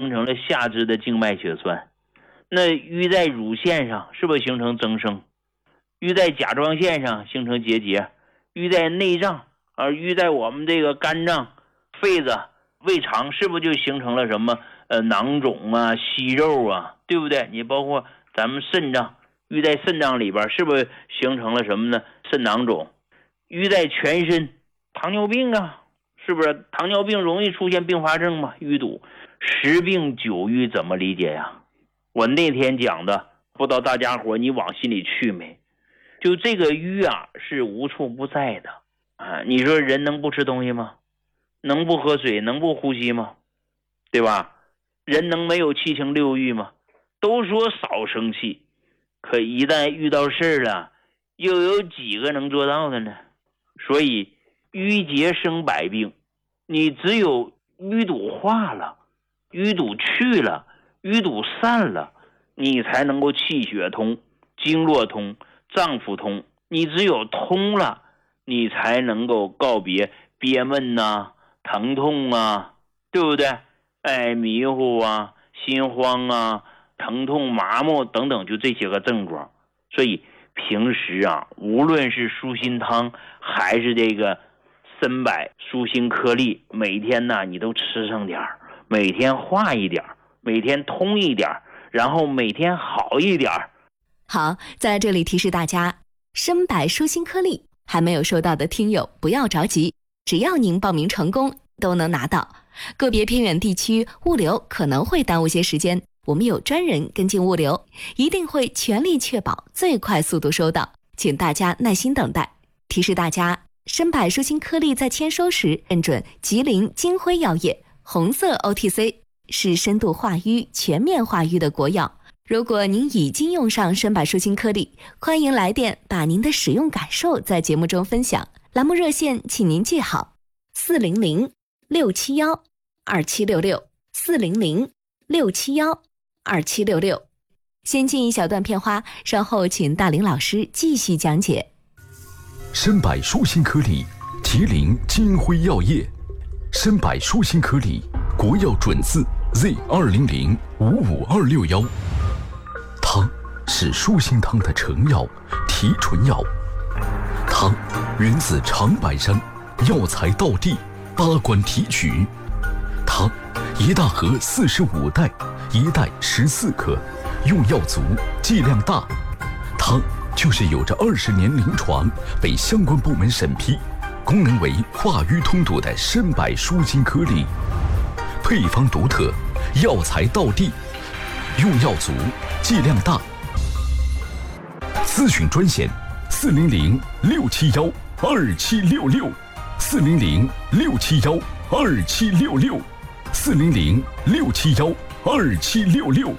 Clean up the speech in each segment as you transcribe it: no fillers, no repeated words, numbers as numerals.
形成了下肢的静脉血栓。那淤在乳腺上是不是形成增生？淤在甲状腺上形成结节，淤在内脏淤在我们这个肝脏、肺子、胃肠，是不是就形成了什么囊肿啊、息肉啊，对不对？你包括咱们肾脏，淤在肾脏里边，是不是形成了什么呢？肾囊肿。淤在全身，糖尿病啊，是不是？糖尿病容易出现并发症嘛？淤堵，十病九瘀怎么理解呀？我那天讲的，不知道大家伙你往心里去没？就这个瘀啊，是无处不在的啊！你说人能不吃东西吗？能不喝水？能不呼吸吗？对吧？人能没有七情六欲吗？都说少生气，可一旦遇到事了，又有几个能做到的呢？所以瘀结生百病，你只有淤堵化了，淤堵去了，淤堵散了，你才能够气血通，经络通，脏腑通。你只有通了，你才能够告别憋闷啊、疼痛啊，对不对？迷糊啊、心慌啊、疼痛麻木等等，就这些个症状。所以平时啊，无论是舒心汤还是这个参柏舒心颗粒，每天呢你都吃上点，每天化一点，每天通一点，然后每天好一点。 好，在这里提示大家，参柏舒心颗粒还没有收到的听友不要着急，只要您报名成功都能拿到。个别偏远地区物流可能会耽误些时间，我们有专人跟进物流，一定会全力确保最快速度收到，请大家耐心等待。提示大家，参柏舒心颗粒在签收时认准吉林金辉药业红色 OTC， 是深度化瘀、全面化瘀的国药。如果您已经用上参柏舒心颗粒，欢迎来电把您的使用感受在节目中分享。栏目热线请您记好：400-671-2766，400-671-2766。先进一小段片花，稍后请大林老师继续讲解。 参柏舒心颗粒，吉林金辉药业。参柏舒心颗粒，国药准字 Z200-55261。汤是舒心汤的成药、提纯药。汤源自长白山，药材道地，八关提取。汤一大盒45袋，一袋14克，用药足，剂量大。汤就是有着20年临床，被相关部门审批，功能为化瘀通堵的参柏舒心颗粒。配方独特，药材道地，用药足，剂量大。咨询专线400-671-2766，400-671-2766。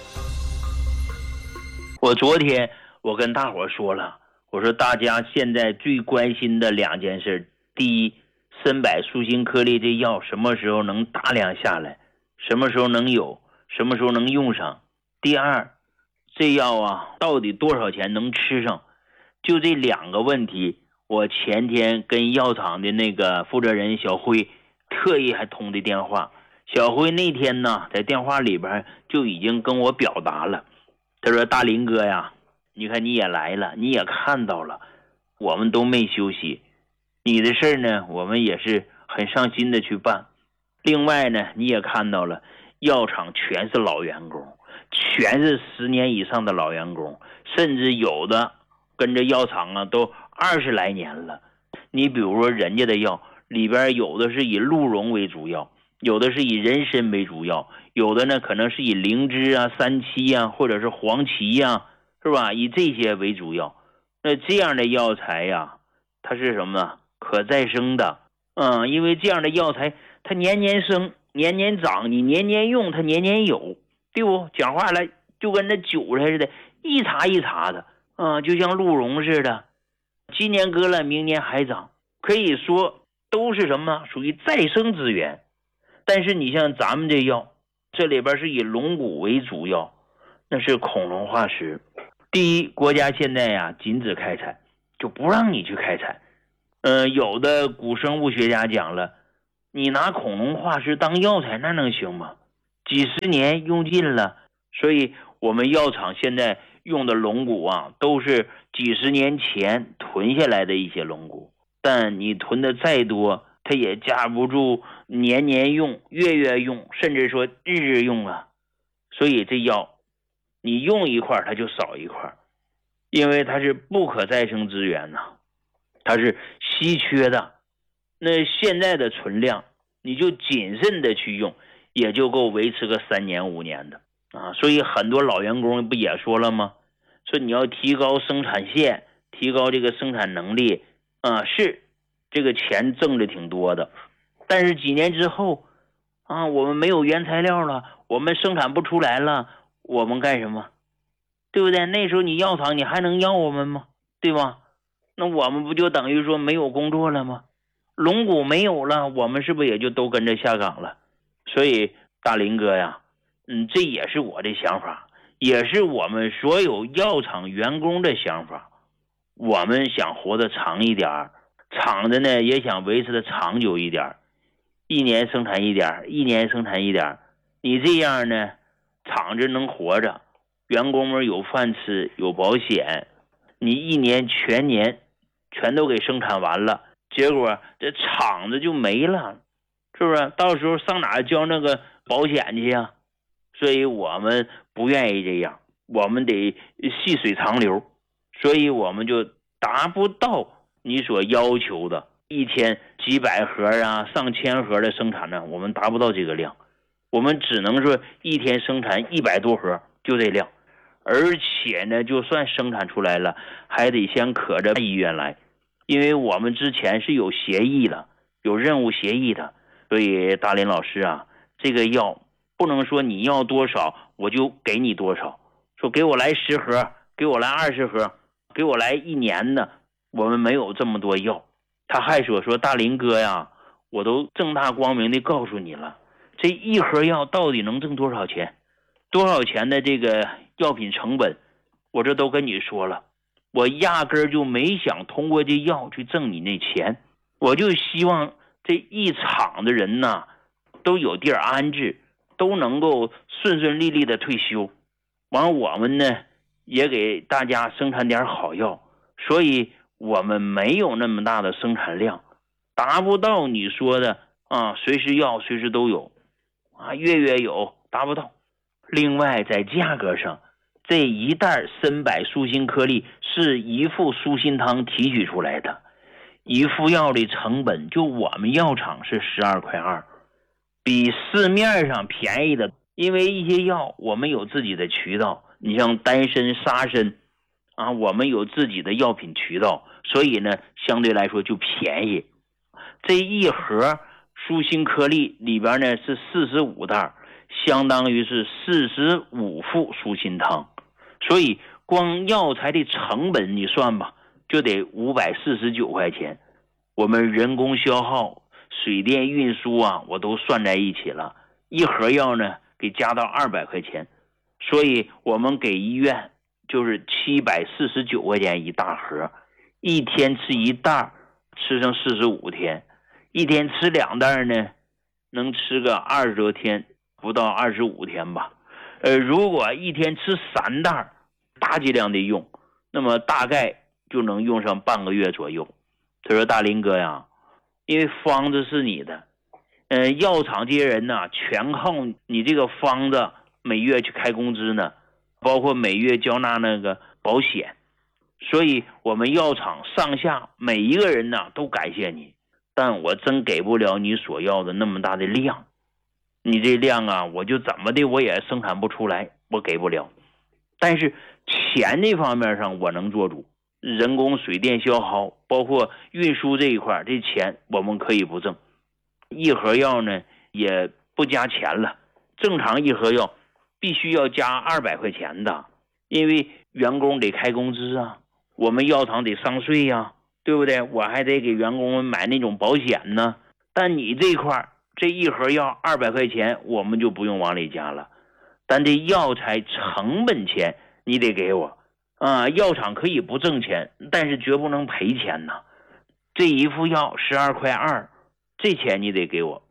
我昨天我跟大伙说了，我说大家现在最关心的两件事，第一，参柏舒心颗粒这药什么时候能大量下来，什么时候能有，什么时候能用上。第二，这药啊到底多少钱能吃上。就这两个问题，我前天跟药厂的那个负责人小辉特意还通的电话。小辉那天呢在电话里边就已经跟我表达了，他说大林哥呀，你看你也来了，你也看到了，我们都没休息，你的事呢我们也是很上心的去办。另外呢你也看到了，药厂全是老员工，全是10年以上的老员工，甚至有的跟着药厂啊都20来年了。你比如说人家的药里边有的是以鹿茸为主要，有的是以人参为主要，有的呢可能是以灵芝啊、三七啊或者是黄芪啊，是吧？以这些为主要。那这样的药材呀，它是什么呢？可再生的。因为这样的药材它年年生年年长，你年年用它年年有，对不？讲话来就跟那韭菜似的，一茬一茬的。就像鹿茸似的，今年割了明年还长，可以说都是什么？属于再生资源。但是你像咱们这药，这里边是以龙骨为主要，那是恐龙化石。第一，国家现在呀禁止开采，就不让你去开采。有的古生物学家讲了，你拿恐龙化石当药材那能行吗？ 几十年用尽了，所以我们药厂现在用的龙骨啊，都是几十年前囤下来的一些龙骨，但你囤的再多，它也架不住年年用、月月用，甚至说日日用啊。所以这药你用一块它就少一块，因为它是不可再生资源呐，它是稀缺的。那现在的存量你就谨慎的去用，也就够维持个3年5年的啊。所以很多老员工不也说了吗？说你要提高生产线，提高这个生产能力啊，是这个钱挣的挺多的，但是几年之后啊，我们没有原材料了，我们生产不出来了，我们干什么？对不对？那时候你药厂你还能要我们吗？对吧？那我们不就等于说没有工作了吗？龙骨没有了，我们是不是也就都跟着下岗了？所以大林哥呀，这也是我的想法，也是我们所有药厂员工的想法。我们想活得长一点，厂子呢也想维持的长久一点，一年生产一点，一年生产一点，你这样呢，厂子能活着，员工们有饭吃，有保险。你一年全年全都给生产完了，结果这厂子就没了，是不是？到时候上哪交那个保险去呀？所以我们不愿意这样，我们得细水长流，所以我们就达不到你所要求的一天几百盒啊、上千盒的生产呢，我们达不到这个量，我们只能说一天生产100多盒，就这量。而且呢，就算生产出来了，还得先可着医院来，因为我们之前是有协议的，有任务协议的。所以大林老师啊，这个药不能说你要多少我就给你多少，说给我来10盒，给我来20盒，给我来1年的，我们没有这么多药。他还说大林哥呀，我都正大光明的告诉你了，这一盒药到底能挣多少钱，多少钱的这个药品成本，我这都跟你说了，我压根儿就没想通过这药去挣你那钱，我就希望这一厂的人呐都有地儿安置，都能够顺顺利利的退休，完我们呢也给大家生产点好药，所以我们没有那么大的生产量，达不到你说的啊，随时要随时都有啊，月月有，达不到。另外在价格上，这一袋参柏舒心颗粒是一副舒心汤提取出来的，一副药的成本就我们药厂是12.2块，比市面上便宜的。因为一些药我们有自己的渠道，你像丹参、沙参啊，我们有自己的药品渠道，所以呢相对来说就便宜。这一盒舒心颗粒里边呢是45袋，相当于是45副舒心汤，所以光药材的成本你算吧，就得549块钱。我们人工消耗、水电运输啊，我都算在一起了，一盒药呢给加到200块钱，所以我们给医院就是749块钱一大盒，一天吃一袋，吃上45天，一天吃2袋呢，能吃个20多天，不到25天吧。如果一天吃3袋，大剂量的用，那么大概就能用上半个月左右。他说大林哥呀，因为方子是你的，药厂这些人呢全靠你这个方子每月去开工资呢，包括每月交纳那个保险，所以我们药厂上下每一个人呢都感谢你，但我真给不了你所要的那么大的量，你这量啊我就怎么的我也生产不出来，我给不了。但是钱这方面上我能做主，人工水电消耗包括运输这一块，这钱我们可以不挣。一盒药呢也不加钱了，正常一盒药必须要加200块钱的，因为员工得开工资啊，我们药厂得上税呀，对不对？我还得给员工们买那种保险呢。但你这块这一盒药200块钱我们就不用往里加了，但这药材成本钱你得给我啊。药厂可以不挣钱，但是绝不能赔钱呐。这一副药12.2块，这钱你得给我。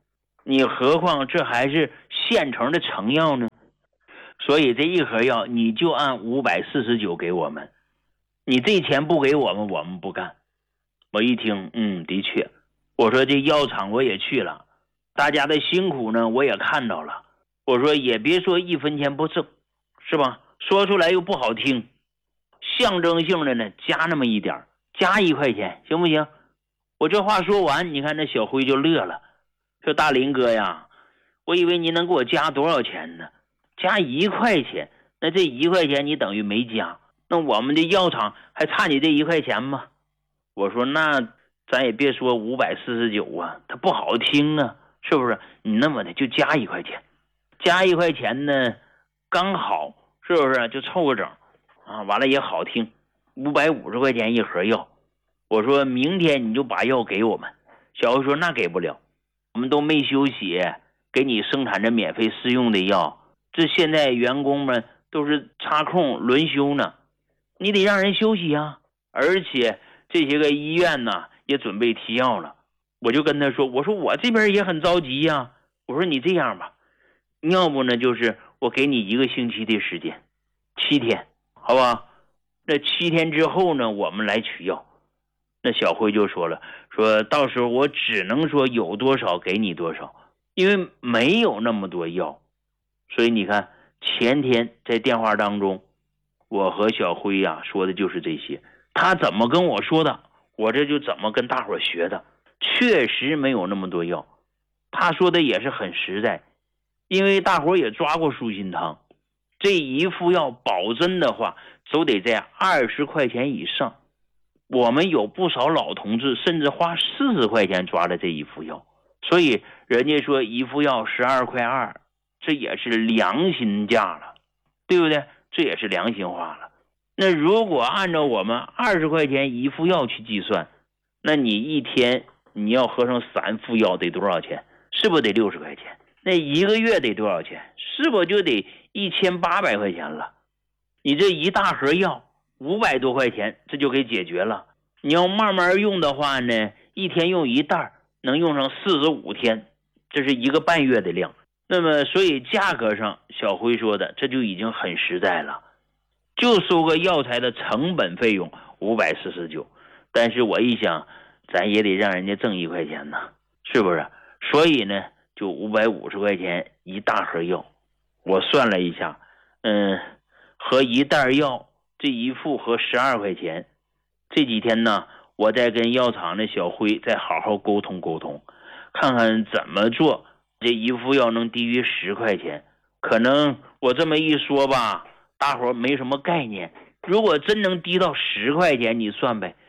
你何况这还是现成的成药呢？所以这一盒药你就按549给我们，你这钱不给我们，我们不干。我一听，的确，我说这药厂我也去了，大家的辛苦呢我也看到了，我说也别说1分钱不挣，是吧？说出来又不好听，象征性的呢加那么一点，加1块钱行不行？我这话说完，你看那小辉就乐了，说大林哥呀，我以为你能给我加多少钱呢？加1块钱，那这1块钱你等于没加，那我们的药厂还差你这1块钱吗？我说那咱也别说549啊，它不好听啊，是不是？你那么的就加1块钱，加1块钱呢刚好，是不是？就凑个整啊，完了也好听，550块钱一盒药。我说明天你就把药给我们。小辉说那给不了，我们都没休息，给你生产着免费试用的药，这现在员工们都是插空轮休呢，你得让人休息啊。而且这些个医院呢也准备提药了。我就跟他说，我说我这边也很着急呀，我说你这样吧，要不呢就是我给你1个星期的时间，7天好吧？那7天之后呢我们来取药。那小辉就说了，说到时候我只能说有多少给你多少，因为没有那么多药。所以你看前天在电话当中，我和小辉呀说的就是这些，他怎么跟我说的，我这就怎么跟大伙学的。确实没有那么多药，他说的也是很实在，因为大伙也抓过舒心汤，这一副药保真的话都得在20块钱以上。我们有不少老同志甚至花40块钱抓了这一副药，所以人家说一副药12.2块，这也是良心价了，对不对？这也是良心话了。那如果按照我们20块钱一副药去计算，那你一天你要喝上3副药得多少钱？是不是得60块钱？那1个月得多少钱？是不是就得1800块钱了？你这一大盒药500多块钱，这就给解决了。你要慢慢用的话呢，一天用1袋，能用上45天，这是1个半月的量。那么所以价格上小辉说的这就已经很实在了，就收个药材的成本费用549，但是我一想咱也得让人家挣1块钱呢，是不是？所以呢就550块钱一大盒药。我算了一下，和1袋药这一副合12块钱。这几天呢我再跟药厂的小辉再好好沟通沟通，看看怎么做这一副药能低于10块钱。可能我这么一说吧，大伙没什么概念，如果真能低到10块钱，你算呗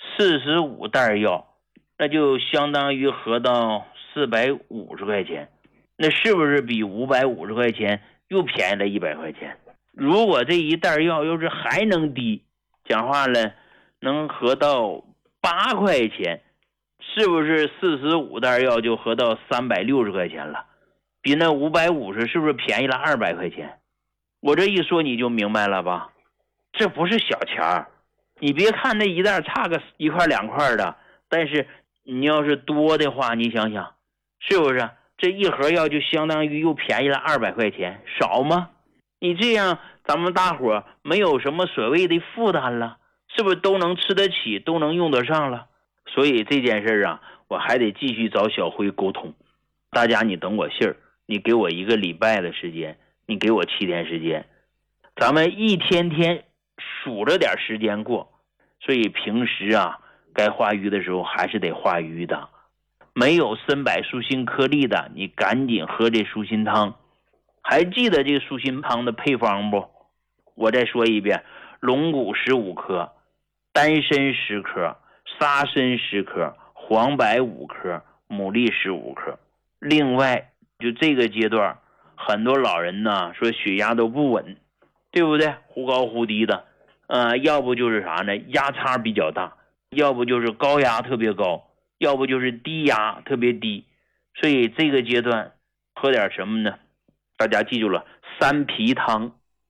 ，45袋药，那就相当于合到450块钱，那是不是比550块钱又便宜了100块钱？如果这一袋药要是还能低，讲话了能合到8块钱，是不是45袋药就合到360块钱了？比那550是不是便宜了200块钱？我这一说你就明白了吧？这不是小钱儿，你别看那一袋差个1块2块的，但是你要是多的话，你想想是不是这一盒药就相当于又便宜了200块钱，少吗？你这样咱们大伙没有什么所谓的负担了，是不是都能吃得起，都能用得上了？所以这件事啊我还得继续找小辉沟通。大家你等我信儿，你给我1个礼拜的时间，你给我7天时间，咱们一天天数着点时间过。所以平时啊该化瘀的时候还是得化瘀的。没有参柏舒心颗粒的，你赶紧喝这舒心汤。还记得这个舒心汤的配方不？我再说一遍，龙骨15克，丹参10克，沙参10克，黄柏5克，牡蛎15克。另外就这个阶段很多老人呢说血压都不稳，对不对？忽高忽低的，要不就是啥呢，压差比较大，要不就是高压特别高，要不就是低压特别低。所以这个阶段喝点什么呢？大家记住了，3皮汤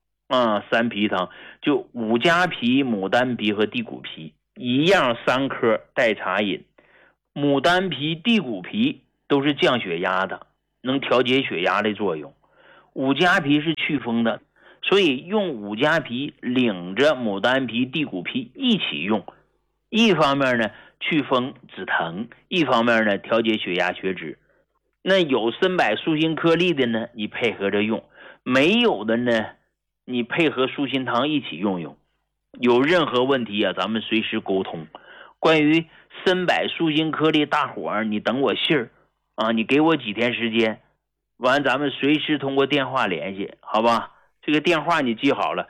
，3皮汤就五加皮、牡丹皮和地骨皮一样3颗代茶饮。牡丹皮、地骨皮都是降血压的， 能调节血压的作用。五加皮是祛风的，所以用五加皮领着牡丹皮、地骨皮一起用，一方面呢祛风止疼，一方面呢调节血压血脂。那有参柏舒心颗粒的呢，你配合着用；没有的呢，你配合舒心汤一起用用。有任何问题啊，咱们随时沟通。关于参柏舒心颗粒，大伙儿你等我信儿啊，你给我几天时间，完咱们随时通过电话联系，好吧？这个电话你记好了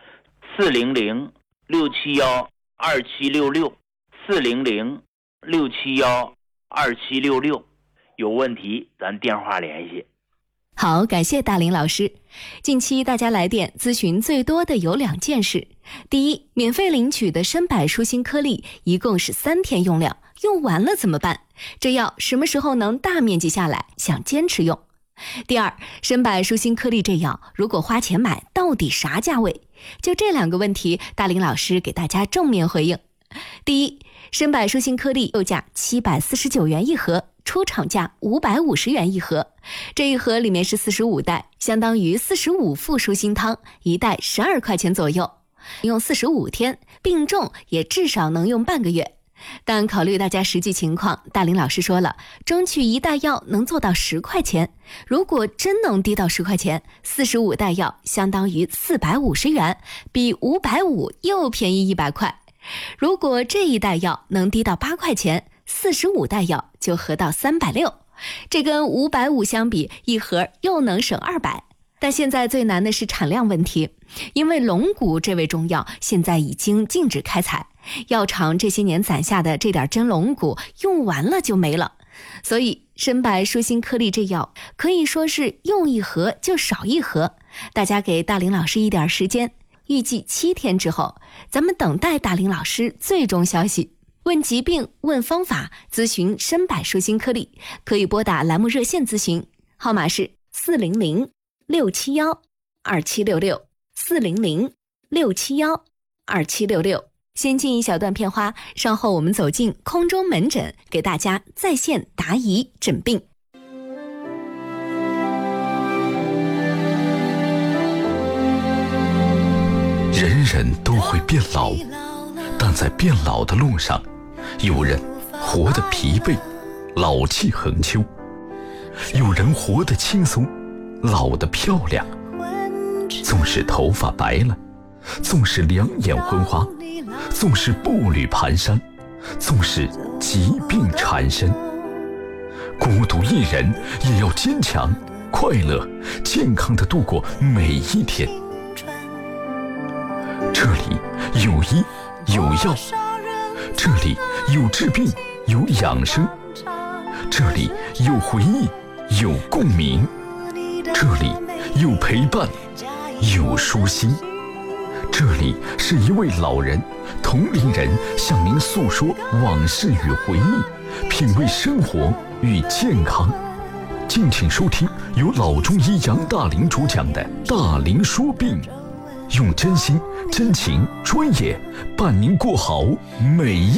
，400-671-2766，400-671-2766，有问题咱电话联系。 好，感谢大林老师。近期大家来电咨询最多的有2件事。第一，免费领取的参柏舒心颗粒一共是3天用量，用完了怎么办？这药什么时候能大面积下来？想坚持用。第二，参柏舒心颗粒这药如果花钱买，到底啥价位？就这2个问题，大林老师给大家正面回应。第一，参柏舒心颗粒售价749元一盒，出厂价550元一盒，这一盒里面是45袋，相当于45副舒心汤，一袋12块钱左右，用45天，病重也至少能用半个月。但考虑大家实际情况，大林老师说了，争取一袋药能做到10块钱。如果真能低到10块钱，45袋药相当于450元，比550又便宜100块。如果这一袋药能低到8块钱，45袋药就合到360，这跟550相比，一盒又能省200。但现在最难的是产量问题，因为龙骨这味中药现在已经禁止开采，药厂这些年攒下的这点真龙骨用完了就没了，所以参柏舒心颗粒这药可以说是用一盒就少一盒。大家给大林老师一点时间，预计7天之后，咱们等待大林老师最终消息。问疾病、问方法、咨询参柏舒心颗粒，可以拨打栏目热线咨询，号码是400-671-2766，400-671-2766。先进一小段片花，稍后我们走进空中门诊，给大家在线答疑诊病。 人人都会变老，但在变老的路上，有人活得疲惫，老气横秋；有人活得轻松，老得漂亮。纵使头发白了，纵使两眼昏花，纵使步履蹒跚，纵使疾病缠身，孤独一人也要坚强、快乐、健康地度过每一天。这里有医有药，这里有治病有养生，这里有回忆有共鸣，这里有陪伴有舒心。这里是一位老人同龄人向您诉说往事与回忆，品味生活与健康。敬请收听由老中医杨大林主讲的大林说病，用真心、真情、专业伴您过好每一